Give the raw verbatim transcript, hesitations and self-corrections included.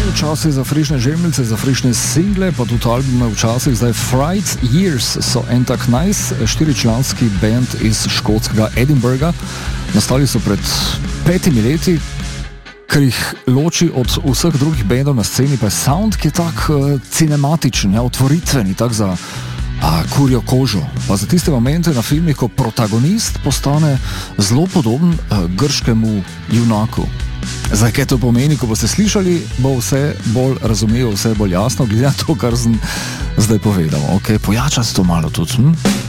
časi za frišne žemljice, za frišne single, pa tudi albume včasih. Zdaj Fright Years so en tak nice štiričlanski band iz škotskega Edinburgha. Nastali so pred petimi leti, kar jih loči od vseh drugih bendov na sceni, pa je sound, ki je tak uh, cinematičen, ja, otvoritveni, tak za uh, kurjo kožo. Pa za tiste momente na filmih, ko protagonist postane zelo podoben uh, grškemu junaku. Zdaj, kaj to pomeni, ko boste slišali, bo vse bolj razumljivo, vse bolj jasno, glede na to, kar sem zdaj povedal. Ok, pojača se to malo tudi. Hm?